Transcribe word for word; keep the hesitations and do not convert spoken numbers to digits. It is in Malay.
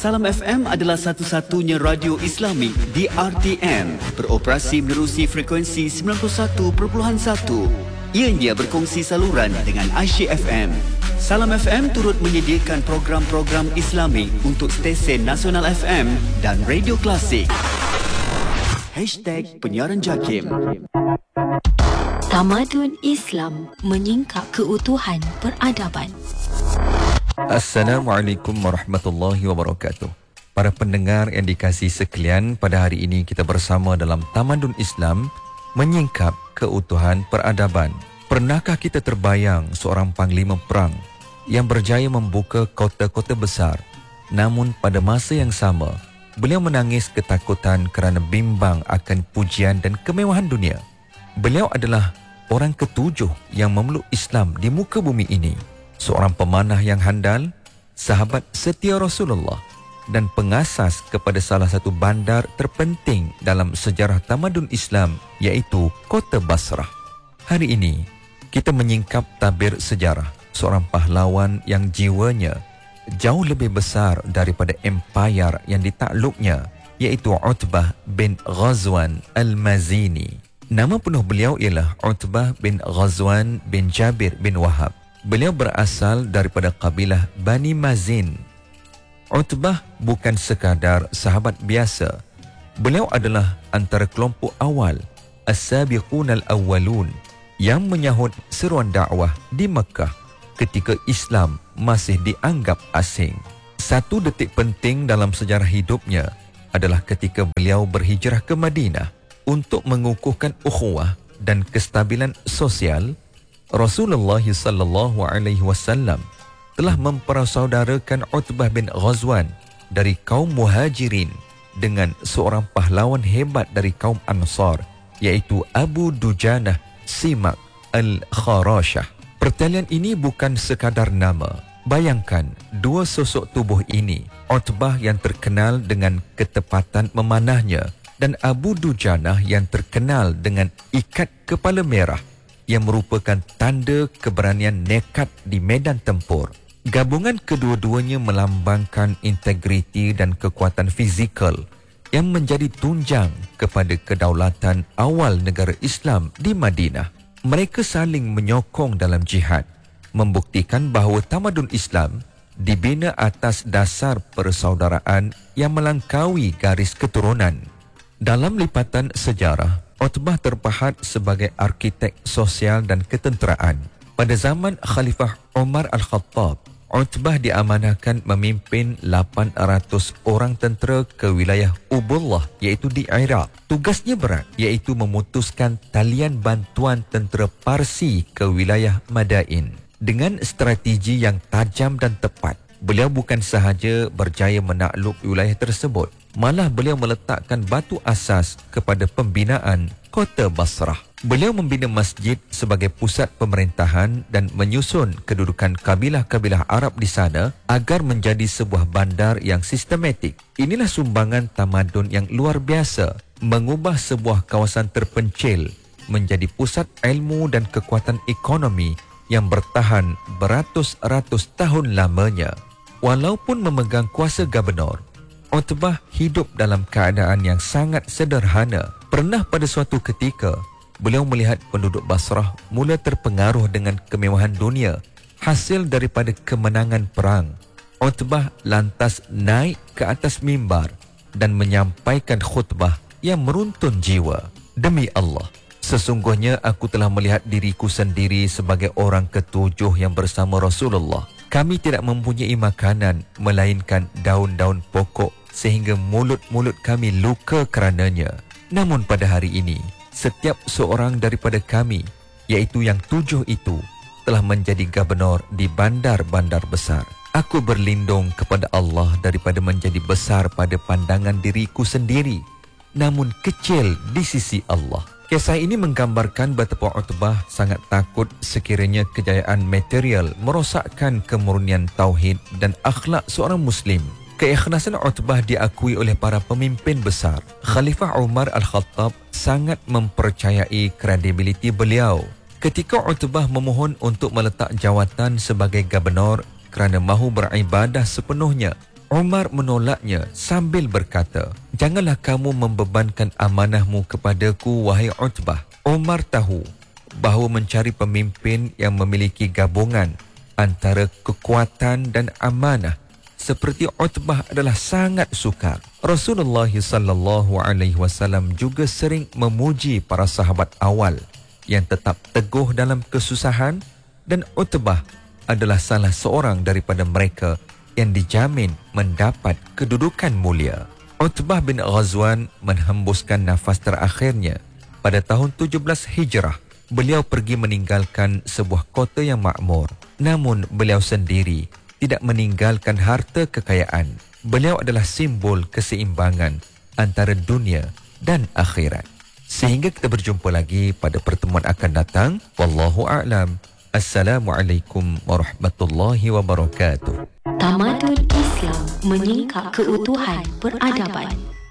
Salam F M adalah satu-satunya radio Islami di R T M, beroperasi menerusi frekuensi sembilan puluh satu perpuluhan satu. Ianya berkongsi saluran dengan Aisyah F M. Salam F M turut menyediakan program-program Islami untuk stesen Nasional F M dan Radio Klasik. Hashtag Penyiaran Jakim. Tamadun Islam menyingkap keutuhan peradaban. Assalamualaikum warahmatullahi wabarakatuh. Para pendengar yang dikasihi sekalian, pada hari ini kita bersama dalam Tamadun Islam menyingkap keutuhan peradaban. Pernahkah kita terbayang seorang panglima perang yang berjaya membuka kota-kota besar, namun pada masa yang sama beliau menangis ketakutan kerana bimbang akan pujian dan kemewahan dunia? Beliau adalah orang ketujuh yang memeluk Islam di muka bumi ini. Seorang pemanah yang handal, sahabat setia Rasulullah dan pengasas kepada salah satu bandar terpenting dalam sejarah tamadun Islam, iaitu Kota Basrah. Hari ini, kita menyingkap tabir sejarah seorang pahlawan yang jiwanya jauh lebih besar daripada empayar yang ditakluknya, iaitu Utbah bin Ghazwan Al-Mazini. Nama penuh beliau ialah Utbah bin Ghazwan bin Jabir bin Wahab. Beliau berasal daripada kabilah Bani Mazin. Utbah bukan sekadar sahabat biasa. Beliau adalah antara kelompok awal, As-Sabiqun Al-Awwalun, yang menyahut seruan dakwah di Mekah ketika Islam masih dianggap asing. Satu detik penting dalam sejarah hidupnya adalah ketika beliau berhijrah ke Madinah untuk mengukuhkan ukhuwah dan kestabilan sosial. Rasulullah sallallahu alaihi wasallam telah mempersaudarakan Utbah bin Ghazwan dari kaum Muhajirin dengan seorang pahlawan hebat dari kaum Ansar, iaitu Abu Dujanah Simak Al-Kharashah. Pertalian ini bukan sekadar nama. Bayangkan dua sosok tubuh ini, Utbah yang terkenal dengan ketepatan memanahnya dan Abu Dujanah yang terkenal dengan ikat kepala merah yang merupakan tanda keberanian nekat di medan tempur. Gabungan kedua-duanya melambangkan integriti dan kekuatan fizikal yang menjadi tunjang kepada kedaulatan awal negara Islam di Madinah. Mereka saling menyokong dalam jihad, membuktikan bahawa tamadun Islam dibina atas dasar persaudaraan yang melangkaui garis keturunan. Dalam lipatan sejarah, Utbah terpahat sebagai arkitek sosial dan ketenteraan. Pada zaman Khalifah Umar Al-Khattab, Utbah diamanahkan memimpin lapan ratus orang tentera ke wilayah Ubullah, iaitu di Iraq. Tugasnya berat, iaitu memutuskan talian bantuan tentera Parsi ke wilayah Madain. Dengan strategi yang tajam dan tepat, beliau bukan sahaja berjaya menakluk wilayah tersebut, malah beliau meletakkan batu asas kepada pembinaan Kota Basrah. Beliau membina masjid sebagai pusat pemerintahan dan menyusun kedudukan kabilah-kabilah Arab di sana agar menjadi sebuah bandar yang sistematik. Inilah sumbangan tamadun yang luar biasa, mengubah sebuah kawasan terpencil menjadi pusat ilmu dan kekuatan ekonomi yang bertahan beratus-ratus tahun lamanya. Walaupun memegang kuasa gubernur, Utbah hidup dalam keadaan yang sangat sederhana. Pernah pada suatu ketika, beliau melihat penduduk Basrah mula terpengaruh dengan kemewahan dunia hasil daripada kemenangan perang. Utbah lantas naik ke atas mimbar dan menyampaikan khutbah yang meruntun jiwa. Demi Allah, sesungguhnya aku telah melihat diriku sendiri sebagai orang ketujuh yang bersama Rasulullah. Kami tidak mempunyai makanan melainkan daun-daun pokok sehingga mulut-mulut kami luka kerananya. Namun pada hari ini, setiap seorang daripada kami, iaitu yang tujuh itu, telah menjadi gubernur di bandar-bandar besar. Aku berlindung kepada Allah daripada menjadi besar pada pandangan diriku sendiri, namun kecil di sisi Allah. Kisah ini menggambarkan betapa Utbah sangat takut sekiranya kejayaan material merosakkan kemurnian tauhid dan akhlak seorang Muslim. Keikhlasan Utbah diakui oleh para pemimpin besar. Khalifah Umar Al-Khattab sangat mempercayai kredibiliti beliau. Ketika Utbah memohon untuk meletak jawatan sebagai gubernur kerana mahu beribadah sepenuhnya, Umar menolaknya sambil berkata, "Janganlah kamu membebankan amanahmu kepadaku, wahai Utbah." Umar tahu bahawa mencari pemimpin yang memiliki gabungan antara kekuatan dan amanah seperti Utbah adalah sangat sukar. Rasulullah sallallahu alaihi wasallam juga sering memuji para sahabat awal yang tetap teguh dalam kesusahan, dan Utbah adalah salah seorang daripada mereka yang dijamin mendapat kedudukan mulia. Utbah bin Ghazwan menghembuskan nafas terakhirnya pada tahun tujuh belas Hijrah. Beliau pergi meninggalkan sebuah kota yang makmur. Namun beliau sendiri tidak meninggalkan harta kekayaan. Beliau adalah simbol keseimbangan antara dunia dan akhirat. Sehingga kita berjumpa lagi pada pertemuan akan datang. Wallahu a'lam. Assalamualaikum warahmatullahi wabarakatuh. Tamadun Islam menyingkap keutuhan peradaban.